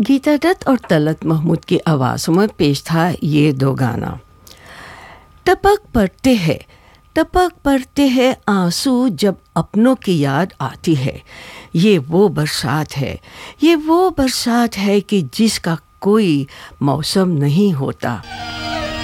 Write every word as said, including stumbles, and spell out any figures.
गीता दत्त और तलत महमूद की आवाज़ों में पेश था ये दो गाना। टपक पड़ते हैं टपक पड़ते हैं आंसू जब अपनों की याद आती है। ये वो बरसात है ये वो बरसात है कि जिसका कोई मौसम नहीं होता।